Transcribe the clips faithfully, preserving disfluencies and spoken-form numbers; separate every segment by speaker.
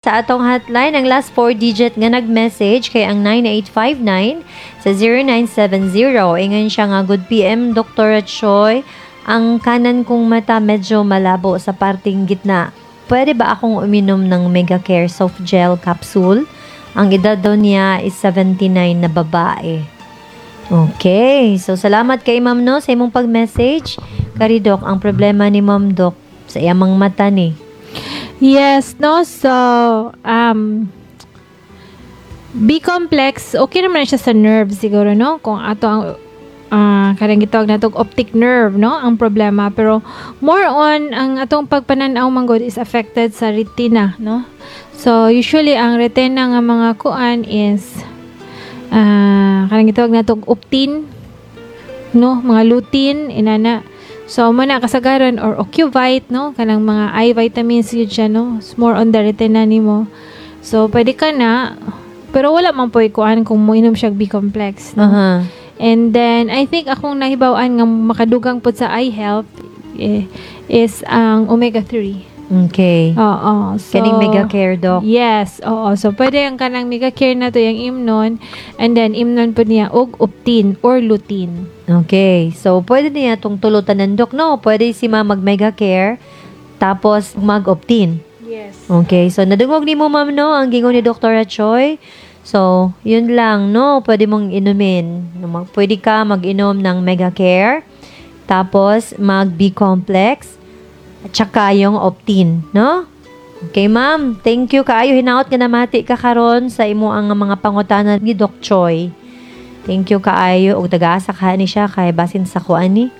Speaker 1: sa atong hotline. Ang last four digit nga nag-message kay ang nine eight five nine sa zero nine seven zero. Ingon siya nga, good P M, Doctor Choi. Ang kanan kong mata medyo malabo sa parting gitna. Pwede ba akong uminom ng Megacare soft gel capsule? Ang edad daw niya is seventy-nine na babae. Okay. So, salamat kay Ma'am, no, sa imong pag-message. Kari, Doc, ang problema ni Ma'am, Doc, sa iyamang mata ni.
Speaker 2: Yes, no? So, um, B-complex, okay naman siya sa nerve siguro, no? Kung ato ang, uh, karang gitawag na itong optic nerve, no? Ang problema. Pero, more on, ang atong pagpananaw manggod is affected sa retina, no? So, usually, ang retina nga mga kuan is Uh, karang gitawag na itong optin, no, mga lutein, inana. So, muna kasagaran or ocuvite, no, kanang mga eye vitamins yun siya, no, it's more on the retina ni mo. So, pwede ka na, pero wala man po ikuan kung mo inom siya B-complex, no.
Speaker 1: Uh-huh.
Speaker 2: And then, I think akong nahibawaan nga makadugang po sa eye health eh, is ang omega three.
Speaker 1: Okay.
Speaker 2: Oo. So,
Speaker 1: kaning Megacare, Doc.
Speaker 2: Yes. Oo. So, pwede ang kanang Megacare na to yung imnon. And then, imnon po niya og optin or lutein.
Speaker 1: Okay. So, pwede niya itong tulutan ng Doc, no? Pwede si Ma mag-Megacare, tapos mag-optin.
Speaker 2: Yes.
Speaker 1: Okay. So, nadungog ni mo, Ma'am, no? Ang gingon ni Doctor Choi. So, yun lang, no? Pwede mong inumin. Pwede ka mag-inom ng Megacare, tapos mag-B-complex, at saka yung optin, no? Okay, ma'am. Thank you kaayo. Hinaot ka na mati ka karon sa imo ang mga pangutana ni Doc Choi. Thank you kaayo. Og taga-asa ka ni siya kay basin sa kuan ni.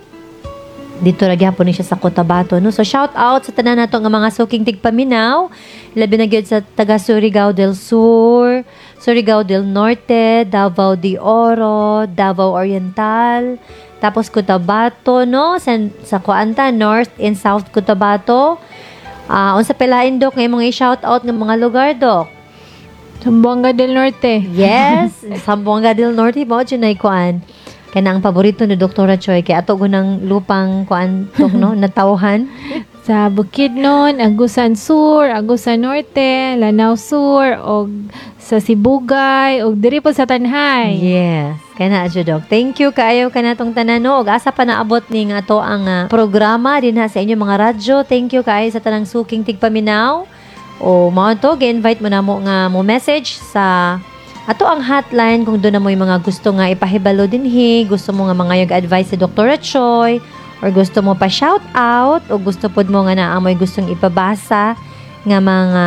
Speaker 1: Dito ra gyapon ni siya sa Cotabato, no? So, shout out sa tanan nato nga mga suking tigpaminaw. Labi na gyud sa taga Surigao del Sur, Surigao del Norte, Davao de Oro, Davao Oriental, tapos Cotabato, no? Sa, sa Kuanta, North and South Cotabato. Ah, uh, unsa pelain, Doc, ngay mga i-shout out ng mga lugar, Doc?
Speaker 2: Zamboanga del Norte.
Speaker 1: Yes, Zamboanga del Norte mo junay kuan. Kana ang paborito ni Doktor Choi kay ato gunang lupang kuan tok, no, natawhan.
Speaker 2: Sa Bukidnon, Agusan Sur, Agusan Norte, Lanao Sur, og sa Sibugay, og diri po sa Tanhay.
Speaker 1: Yes. Kana adyo, Doc. Thank you kaayo kanatong tanan, no. Og asa pa naabot ning ato ang uh, programa dinha sa inyo mga radyo. Thank you kaayo sa tanang suking tigpaminaw. O mao to, gi-invite mo na mo nga mo message sa ato ang hotline kung doon na mo yung mga gusto nga ipahibalo dinhi, gusto mo nga mga yung advice si Doktor Choi, or gusto mo pa shout out, o gusto pod mo nga na amoy gustong ipabasa nga mga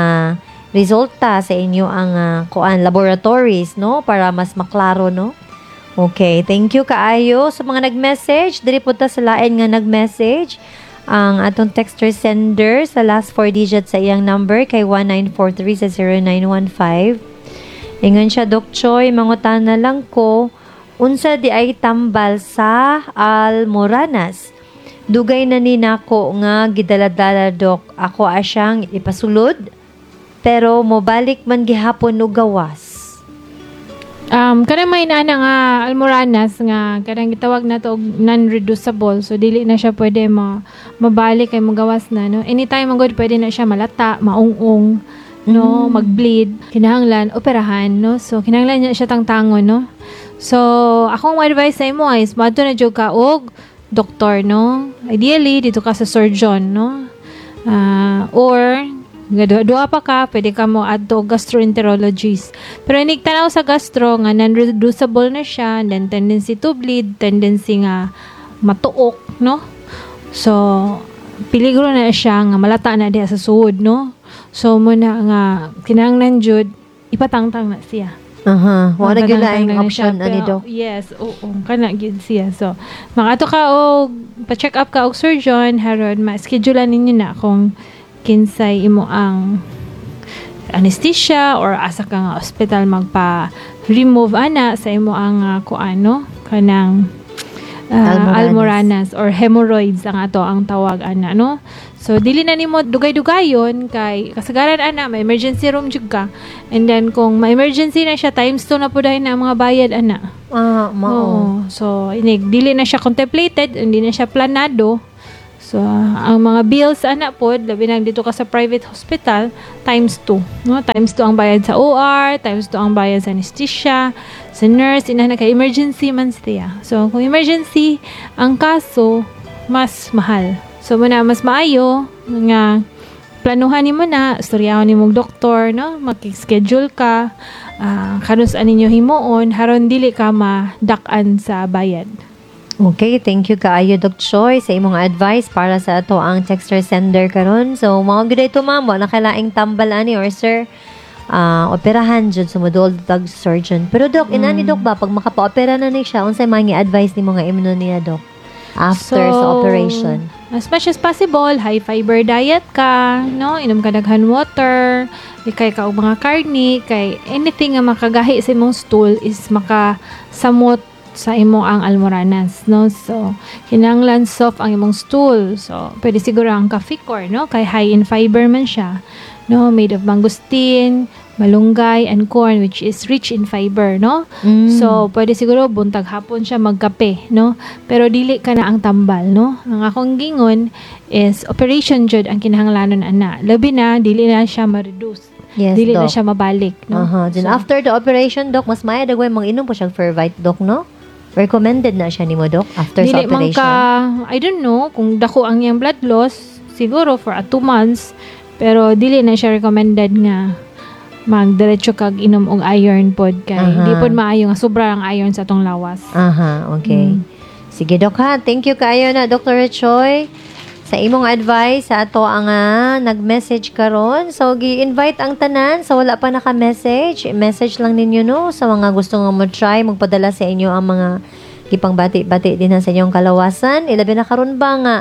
Speaker 1: resulta sa inyo ang uh, kuan laboratories, no, para mas maklaro, no. Okay, thank you kaayo sa mga nag-message. Diri po ta sa lain nga nag-message. Ang atong texter sender sa last four digits sa iyang number kay one nine four three sa zero nine one five. Ingon siya, Doc Choi, mangutana lang ko, unsa di ay tambal sa Almoranas. Dugay na ni nako nga gidaladala, Doc. Ako asyang ipasulod, pero mobalik man gihapon og gawas.
Speaker 2: Um, kanang may naana nga Almoranas nga kanang gitawag na to og non-reducible, so dili na siya pwede ma mabalik kay magawas na, no. Anytime magod pwede na siya malata, maung-ung, no, mm. mag-bleed, kinahanglan operahan, no. So kinahanglan niya siya tangtangon, no. So akong advice sa imo is madto na jud ka og doktor, no. Ideally dito ka sa surgeon, no. Uh, or Dua pa ka, pwede ka mo adto gastroenterologist. Pero inig tanaw sa gastro nga non-reducible na siya, then tendency to bleed, tendency nga matuok, no? So, peligro na siya nga malata na diha sa suod, no? So, muna nga kinahanglan jud ipatangtang na siya.
Speaker 1: Aha, uh-huh. Wala gyud laing option ani, Doc.
Speaker 2: Yes, oo, kana gyud siya. So, makato ka og pa-check up ka og surgeon, haron ma-schedulean ninyo na kung kinsay imo ang anesthesia or asa ka nga hospital magpa-remove ana sa imo ang uh, kuano kanang uh, Almoranas. Almoranas or hemorrhoids ang ato ang tawag ana, no. So dili na nimo dugay-dugayon kay kasagaran ana may emergency room jud ka, and then kung may emergency na siya times two na pud na mga bayad ana.
Speaker 1: Ah, mao.
Speaker 2: So inig dili na siya contemplated, hindi na siya planado. So, ang mga bills anak po, labi na dito ka sa private hospital, times two. No? Times two ang bayad sa O R, times two ang bayad sa anesthesia, sa nurse, inahanap ka, emergency man siya. So, kung emergency, ang kaso, mas mahal. So, muna, mas maayo, nga, planuhan mo na, storyahan ni mong doktor, no? Mag-schedule ka, uh, kanus aninyo himuon, haron dili ka madak-an sa bayad.
Speaker 1: Okay, thank you kaayo Doc Choi sa imong advice para sa ato ang texter sender karon. So mao gyud ito ma'am, wa na kalaing tambal ani or sir. Uh, operahan jud sumudol tag surgeon. Pero Doc, mm. inani Doc ba pag makapaopera na ni siya, unsay mga advice nimo nga imno niya Doc after
Speaker 2: so,
Speaker 1: sa operation?
Speaker 2: As much as possible, high fiber diet ka, no? Inom ka daghan water, ikay ka og mga karni, kay anything nga makagahi sa imong stool is makasamot sa imo ang almoranas, no? So, kinahanglan soft ang imong stool. So, pwede siguro ang kafikor, no? Kay high in fiber man siya, no? Made of mangosteen, malunggay, and corn, which is rich in fiber, no?
Speaker 1: Mm.
Speaker 2: So, pwede siguro buntag hapon siya magkape, no? Pero dili ka na ang tambal, no? Ang akong gingon is operation jud ang kinahanglanon ana. Labi na, dili na siya ma-reduce.
Speaker 1: Yes,
Speaker 2: dili
Speaker 1: Doc.
Speaker 2: na siya mabalik, no?
Speaker 1: Uh-huh. Then
Speaker 2: So,
Speaker 1: after the operation, Doc, mas maya dagway mang inom po siyang Fervite, Doc, no? Recommended na siya nimo Doc after sa
Speaker 2: dili man
Speaker 1: operation.
Speaker 2: ka, I don't know, kung dako ang iyang blood loss, siguro for a two months, pero dili na siya recommended nga magdiretso kag inom og iron pod kay
Speaker 1: Aha.
Speaker 2: di pod maayo nga sobra ang iron sa atong lawas.
Speaker 1: Aha, okay.
Speaker 2: Mm.
Speaker 1: Sige, Doc, ha. Thank you kayo na, Doctor Choi, sa imong advice sa ato ang uh, nag-message karon. So, gi-invite ang tanan sa wala pa naka-message. Message lang ninyo, no? Sa mga gusto nga mo try, magpadala sa inyo ang mga gipang bati-bati din sa inyong kalawasan. Ilabi na karon ba nga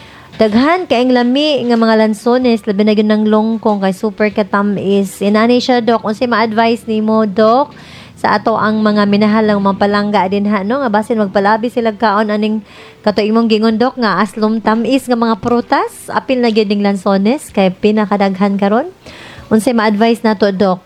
Speaker 1: daghan kaayong lami nga mga lansones, labi na gyud ng longkong kay super katamis. Inani siya, Doc. Unsay ma-advise nimo, Doc, sa ato ang mga minahal ng mga palangga din ha, no? Nga basin magpalabi sila kaon aning kato imong gingon, Doc, nga aslom tamis nga mga prutas, apil na gyud ning lansones kay pinakadaghan karon. Unsay ma-advise nato, Doc?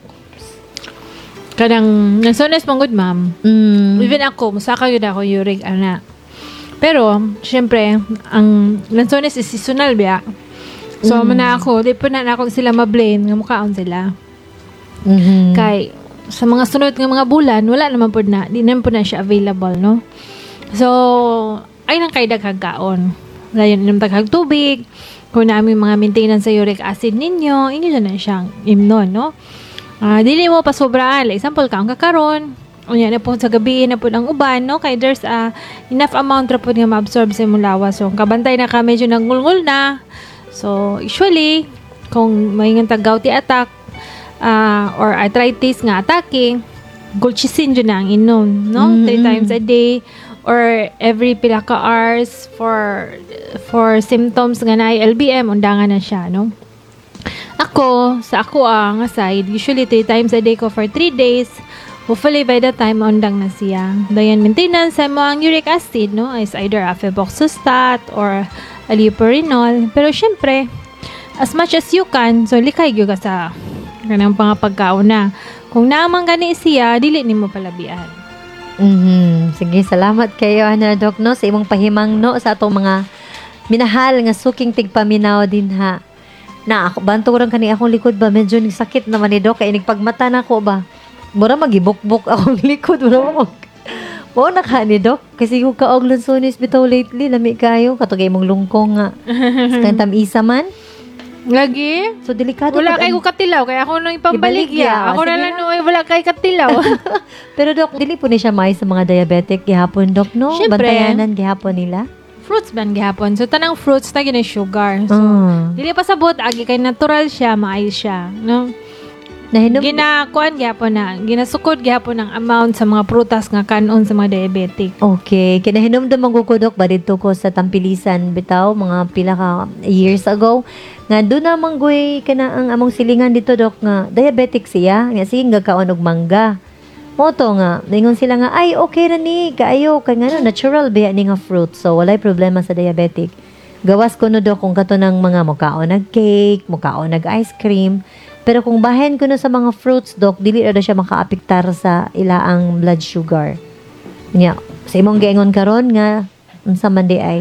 Speaker 2: Kadang lansones man gud, ma'am.
Speaker 1: Mm.
Speaker 2: Even ako, musaka yun ako uric ana. Pero, syempre, ang lansones is seasonal biya. So,
Speaker 1: Mm.
Speaker 2: muna ako, di po na ako sila ma-blame nga mukhaon sila.
Speaker 1: Mhm.
Speaker 2: Kay, sa mga sunod nga mga bulan, wala naman po na, di naman po na siya available, no? So, ay nang kay daghang kaon. Layon, inom daghang tubig, kung namin mga maintenance sa uric acid ninyo, inyo na siyang imnon, no? Ah, dili mo pa sobraan. Like, example, kaon ka karon, unya na po sa gabi na po ang uban, no? Kay there's a enough amount ra po nga ma-absorb sa imong lawas. So, kabantay na ka, medyo nangulngul na. So, usually, kung may nga tag-gouty attack, uh, or arthritis nga attacking, colchicine dyan na ang inom, no?
Speaker 1: Mm-hmm.
Speaker 2: Three times a day, or every pila ka hours for for symptoms nga na L B M, undangan na siya, no? Ako, sa ako ang side, usually three times a day ko for three days. Hopefully, by the time, undang na siya. Dayan, maintenance sa mo ang uric acid, no? Is either afeboxostat or allopurinol. Pero, syempre, as much as you can, so, likay yun ka sa kanang pangapagkaon na. Kung naman gani siya, dili ni mo palabian.
Speaker 1: Mhm. Sige, salamat kayo, ana, Doc, no? Sa imong pahimang, no? Sa atong mga minahal nga suking tigpaminaw din, ha? Na, ako, banturan kani akong likod ba? Medyo sakit naman ni Doc. Kaya nagpagmata na ko ba? Mura magibok-bok akong likod. Mura mo. Oo, naka ni Doc. Kasi yung kaog lansones bitaw lately, lami kayo. Katugay mong lungkong nga. Sa tamisa man.
Speaker 2: Lagi?
Speaker 1: So, delikado.
Speaker 2: Wala
Speaker 1: pag-
Speaker 2: kay ko katilaw, kaya ako nang ipambaligya.
Speaker 1: Ibaligya.
Speaker 2: Ako na
Speaker 1: Sige
Speaker 2: lang,
Speaker 1: na.
Speaker 2: no, wala kay katilaw.
Speaker 1: Pero Doc, dili po ni siya may sa mga diabetic gihapon, Doc, no?
Speaker 2: Siyempre.
Speaker 1: Bantayanan gihapon nila.
Speaker 2: Fruits ban gihapon. So, tanang fruits na gina sugar. So,
Speaker 1: Ah.
Speaker 2: dili pa sabot, agi kay natural siya, maayos siya. No?
Speaker 1: Nahinom,
Speaker 2: Ginakuan gihapon na, ginasukod gihapon ng amount sa mga prutas nga kanon sa mga diabetic.
Speaker 1: okay. Kinahinomdom ang kukudok ba dito ko sa Tampilisan bitaw mga pila ka years ago. Nga doon na manggoy ka na ang among silingan dito, Dok, nga diabetic siya. Nga sige nga kaon og mangga. Moto nga, ningon sila nga, ay okay na ni, kaayo, kay nga no, natural biya ni nga fruit. So, walay problema sa diabetic. Gawas ko no, Dok, kung kato ng mga mukaon nag cake, mukaon nag ice cream. Pero kung bahen ko na sa mga fruits, Dok, dili na siya makaapektar sa ilaang blood sugar. Nya, sa imong gaingon karon nga unsa man di ay.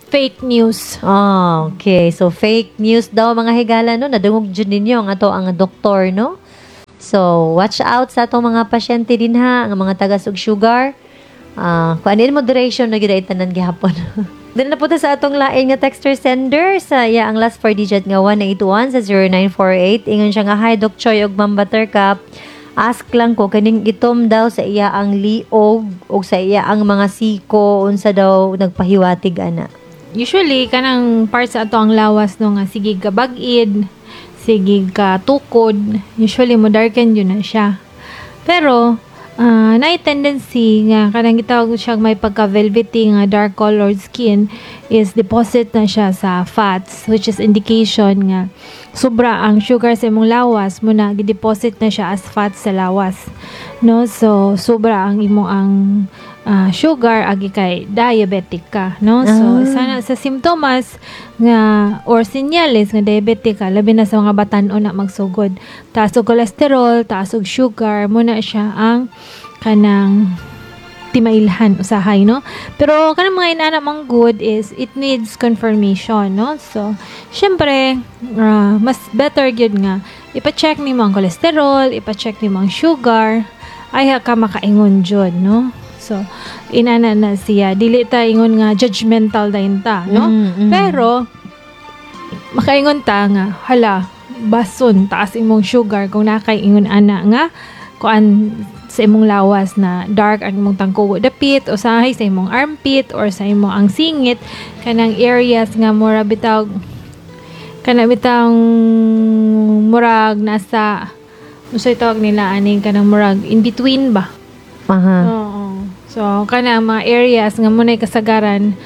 Speaker 2: fake news.
Speaker 1: Oh, okay. So, fake news daw mga higala, no? Nadungog dyan ninyo ang ato ang doktor, no? So, watch out sa atong mga pasyente din ha, ang mga tagas og sugar. Uh, kung ano moderation na gina itanan gihapon. Dili na po ta sa atong lain nga texter sender sa iya ang last four digit nga one eight one sa zero nine four eight. Ingon siya nga, hi Doc Choy og Ma'am Buttercup. Ask lang ko kaning itom daw sa iya ang liog o sa iya ang mga siko unsa daw nagpahiwatig ana.
Speaker 2: Usually kanang part sa ato ang lawas no nga sige ka bagid, sige ka tukod, usually mo darken yun na siya. Pero Uh, na tendency nga kanang gitawag siyang may pagka-velvety nga dark colored skin is deposit na siya sa fats, which is indication nga sobra ang sugar sa imong lawas mo na gideposit na siya as fats sa lawas, no? So sobra ang imong ang uh, sugar agi kay diabetic ka, no? So
Speaker 1: Ah.
Speaker 2: sana sa symptoms nga or senyales nga diabetic ka, labi na sa mga batan-o na magsugod, taas og cholesterol, taas og sugar, mo na siya ang kanang timailhan usahay, no? Pero kanang mga inana mang good is it needs confirmation, no? So syempre uh, mas better gyud nga ipa-check nimo ang cholesterol, ipa-check nimo ang sugar, ay ka makaingon jud, no? So inana na siya, dili ta ingon nga judgmental dayon ta, no?
Speaker 1: Mm, mm.
Speaker 2: Pero makaingon ta nga hala bason taas imong sugar kung nakaingon ana nga kuan sa imong lawas na dark ang imong tangkugo dapit o sahay sa imong armpit or sa imong ang singit kanang areas nga mura bitaw kana bitang murag nasa unsay tawag nila aning kanang murag in between ba.
Speaker 1: Aha.
Speaker 2: Oo. So kana mga areas nga munay kasagaran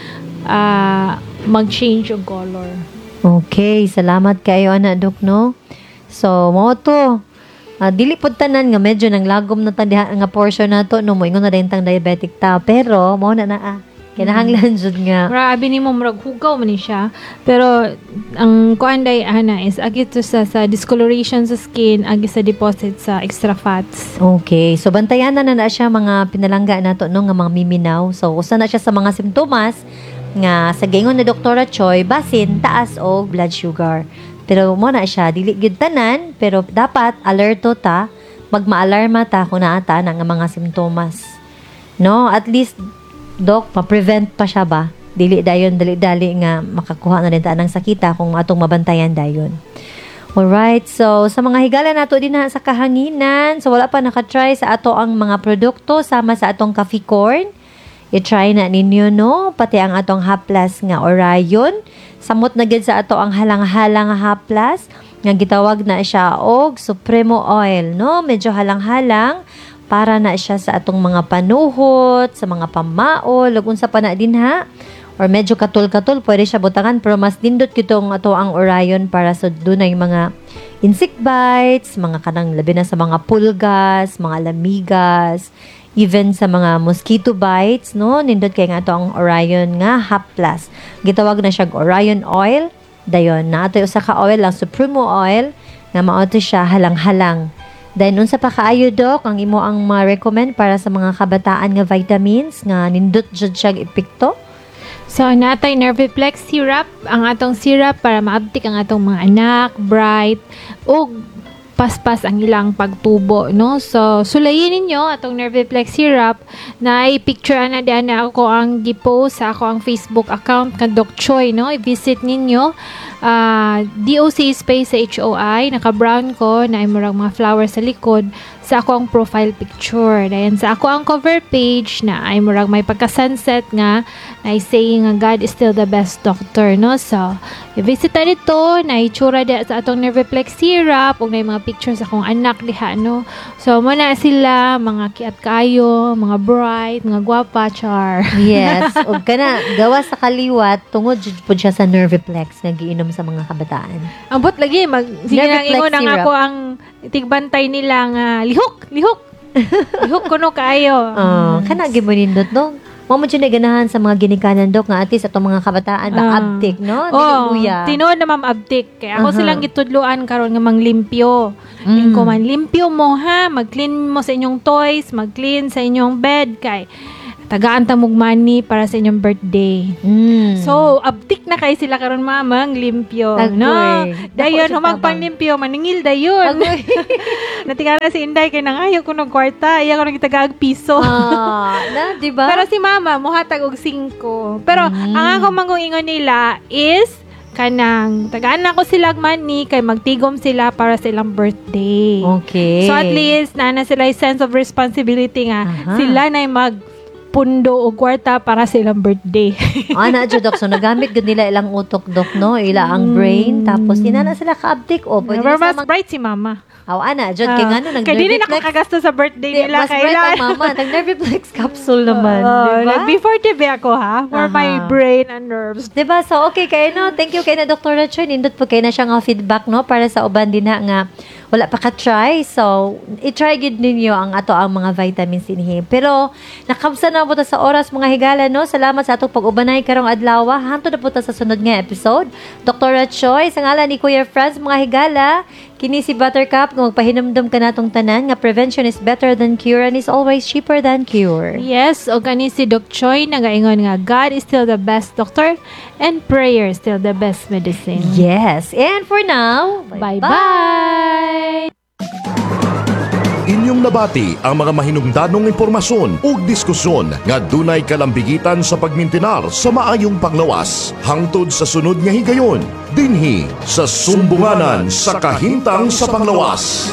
Speaker 2: uh, mag-change og color.
Speaker 1: Okay, salamat kayo ana Dok, no? So, mo to. Ah, dili pud tanan nga medyo nang lagom na tandiha nga portion nato no mo ingon na din tang diabetic ta, pero mo na na ah. Kinahanglan jud nga.
Speaker 2: Mura abi nimo murag hugaw man ni siya. Pero ang kuan day ana is agi to sa, sa discoloration sa skin, agi sa deposit sa extra fats.
Speaker 1: Okay, so bantayan na na, na siya mga pinalangga nato no nga mga miminaw. So, usa na siya sa mga simptomas nga sa gingon ni Doktora Choi, basin taas og blood sugar. Pero mo na siya dili gyud tanan, pero dapat alerto ta, magma-alarma ta kung naa ta na nga mga simptomas. No, at least Dok, pa-prevent pa siya ba? Dili dayon dali-dali nga makakuha na din ta ng sakita kung atong mabantayan dayon. Alright, so sa mga higala nato din na sa kahanginan, so wala pa naka-try sa ato ang mga produkto sama sa atong coffee corn. I-try na ninyo, no? Pati ang atong haplas nga Orion. Samot na gid sa ato ang halang-halang haplas nga gitawag na siya og Supremo Oil, no? Medyo halang-halang para na siya sa atong mga panuhot, sa mga pamao, lagun sa pana din ha. Or medyo katul-katul, pwede siya butangan, pero mas dindot kitong ato ang Orion para sa dunay mga insect bites, mga kanang labi na sa mga pulgas, mga lamigas, even sa mga mosquito bites, no? Nindot kay nga ato ang Orion nga haplas. Gitawag na siya Orion Oil. Dayon, na ato usa ka oil lang, Supremo Oil, nga mao to siya halang-halang. Then, unsa pa kaayo Dok, ang imo ang ma-recommend para sa mga kabataan nga vitamins nga nindot jud siya epekto?
Speaker 2: So, natay Nerviplex syrup, ang atong syrup para maabtik ang atong mga anak, bright, o paspas ang ilang pagtubo, no? So, sulayin ninyo atong Nerviplex syrup na i-picture na di na ako ang gipost sa ako ang Facebook account ka Doc Choy, no? I-visit ninyo. Uh, D O C space H O I, naka-brown ko na ay murag mga flowers sa likod sa ako ang profile picture. Dayan sa ako ang cover page na ay murag may pagka-sunset nga na ay saying nga God is still the best doctor, no? So, i-visit na dito na itsura di sa atong Nerviplex syrup ug na mga pictures sa akong anak diha, no? So, muna sila mga kiat kayo, mga bright, mga gwapa, char.
Speaker 1: Yes, ug kana gawa sa kaliwat tungod jud pud siya sa Nerviplex nga giinom sa mga kabataan.
Speaker 2: Ambot lagi mag sige nang
Speaker 1: Nerviplex
Speaker 2: ingon ang
Speaker 1: syrup.
Speaker 2: ako ang tigbantay nila nga lihok, lihok. Lihok kuno kaayo.
Speaker 1: Oh, kana gyud mo nindot Dok. Mao mo jud na ganahan sa mga ginikanan Dok nga atis atong mga kabataan ba
Speaker 2: Ah.
Speaker 1: abtik, no?
Speaker 2: Oh,
Speaker 1: Dili luya.
Speaker 2: tinuod na ma'am abtik. Kaya ako
Speaker 1: Aha.
Speaker 2: silang gitudloan karon nga manglimpyo.
Speaker 1: Mm.
Speaker 2: Mm. Ko man limpyo mo ha, mag-clean mo sa inyong toys, mag-clean sa inyong bed kay tagaan ta mog money para sa inyong birthday.
Speaker 1: Mm.
Speaker 2: So, abtik na kay sila karon mamang limpyo.
Speaker 1: Agoy.
Speaker 2: No? Dayon,
Speaker 1: Dako,
Speaker 2: humag pang limpyo, maningil dayon.
Speaker 1: Agoy.
Speaker 2: Natingala si Inday, kay nangayo ko ng kwarta, iya ko nang itagaag piso.
Speaker 1: Ah, na, di ba?
Speaker 2: Pero si mama, muhatag og singko. Pero,
Speaker 1: Mm.
Speaker 2: ang ako manguingon nila is, kanang, tagaan na ko sila money, kay magtigom sila para sa ilang birthday.
Speaker 1: Okay.
Speaker 2: So, at least, na na sila yung sense of responsibility nga,
Speaker 1: Aha.
Speaker 2: sila na yung mag pundo o kwarta para sa ilang birthday.
Speaker 1: Ana, Diyos, Dok. So, nagamit gud nila ilang utok, Dok, no? Ila ang brain. Tapos, hinana sila ka-uptick. O, pwede
Speaker 2: Never
Speaker 1: na
Speaker 2: mas
Speaker 1: sa mga...
Speaker 2: bright si mama.
Speaker 1: Aw, ana, Diyos, kaya nga no,
Speaker 2: Kaya di rin
Speaker 1: nag-nerviflex.
Speaker 2: ako kagasto sa birthday nila.
Speaker 1: Mas bright ang mama. Nag-nerviflex capsule naman.
Speaker 2: Oo,
Speaker 1: di ba?
Speaker 2: Before T V ako ha, for
Speaker 1: Aha.
Speaker 2: my brain and nerves.
Speaker 1: Diba? So, okay kayo, no? Thank you kay na Doctor Choy. Nindot po kayo na siya nga feedback, no? Para sa uban din na nga wala pa ka-try. So, i-try good ninyo ang ato ang mga vitamins inhi. Pero, nakamsa na po ta sa oras mga higala, no? Salamat sa atong pag-ubanay karong adlaw. Hanto na po ta sa sunod nga episode. Doctor Choy, sa ngalan ni Kuya Franz, mga higala, kini si Buttercup, kung magpahinumdum ka natong tanan, nga prevention is better than cure and is always cheaper than cure.
Speaker 2: Yes, o gani si Doc Choi nagaingon nga God is still the best doctor and prayer is still the best medicine.
Speaker 1: Yes. And for now,
Speaker 2: Bye-bye!
Speaker 3: Inyong nabati ang mga mahinungdanong impormasyon ug diskusyon nga dunay kalambigitan sa pagmintinar sa maayong panglawas hangtod sa sunod nga higayon dinhi sa sumbunganan sa kahintang sa panglawas.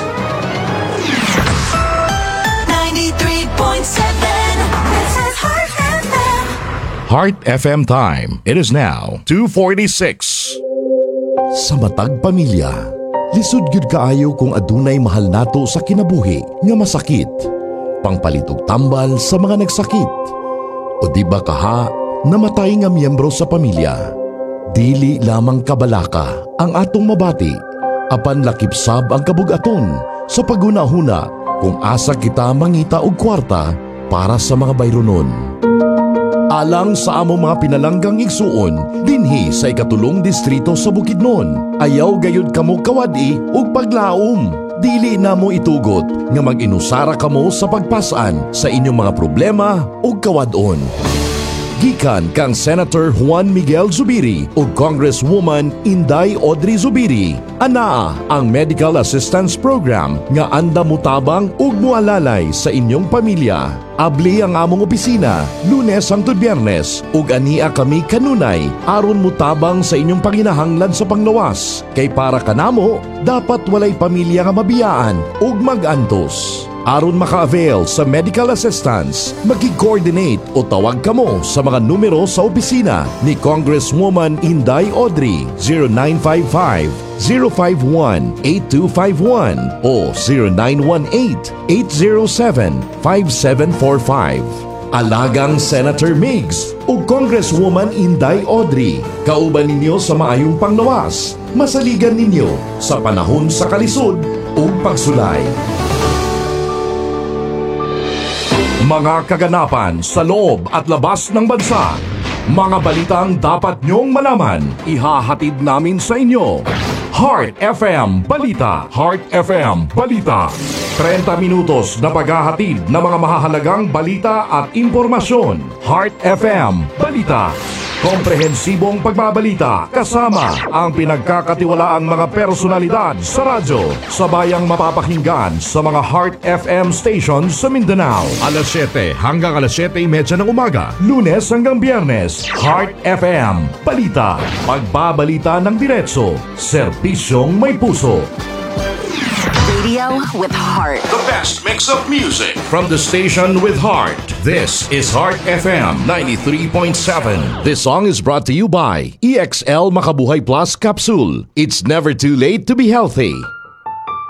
Speaker 4: ninety-three point seven, this is Heart F M.
Speaker 3: Heart F M time. It is now two forty-six. Sa matag pamilya, lisod gyud kaayo kung adunay mahal nato sa kinabuhi nga masakit. Pangpalitog tambal sa mga nagsakit. O di ba kaha, namatay nga miyembro sa pamilya. Dili lamang kabalaka ang atong mabati, apan lakipsab ang kabugaton sa paghuna-huna kung asa kita mangita og kwarta para sa mga bayronon. Alang sa among mga pinalanggang igsuon dinhi sa ikatulong distrito sa Bukidnon, ayaw gayud kamo kawadi ug paglaom. Dili namo itugot nga mag-inusara kamo sa pagpasan sa inyong mga problema ug kawadon. Gikan kang Senator Juan Miguel Zubiri ug Congresswoman Inday Audrey Zubiri, anaa ang Medical Assistance Program nga anda mutabang ug mualalay sa inyong pamilya. Abli ang among opisina Lunes hangtod Biyernes ug ania kami kanunay aron mutabang sa inyong panginahanglan sa panglawas. Kay para kanamo dapat walay pamilya nga mabiyaan ug mag-antos. Aron maka-avail sa medical assistance, maki-coordinate o tawag kamo sa mga numero sa opisina ni Congresswoman Inday Audrey zero nine five five, zero five one, eight two five one o zero nine one eight, eight zero seven, five seven four five. Alagang Senator Migs o Congresswoman Inday Audrey, kauban ninyo sa maayong panglawas, masaligan ninyo sa panahon sa kalisod o pagsulay. Mga kaganapan sa loob at labas ng bansa. Mga balitang dapat nyong malaman, ihahatid namin sa inyo. Heart F M Balita. Heart F M Balita. thirty minutos na paghahatid ng mga mahahalagang balita at impormasyon. Heart F M Balita. Komprehensibong pagbabalita kasama ang pinagkakatiwalaang mga personalidad sa radyo. Sabayang mapapakinggan sa mga Heart F M stations sa Mindanao. alas siyete hanggang alas siyete thirty ng umaga. Lunes hanggang Biyernes. Heart F M Balita. Pagbabalita ng diretso. Serbisyong may puso.
Speaker 4: Radio with heart.
Speaker 3: The best mix of music from the station with heart. This is Heart F M ninety-three point seven. This song is brought to you by E X L Makabuhay Plus Capsule. It's never too late to be healthy.